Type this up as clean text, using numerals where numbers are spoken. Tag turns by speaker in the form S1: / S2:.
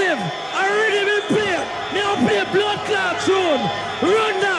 S1: massive. I already been playing. Me I'll play blood clot tune. Run that.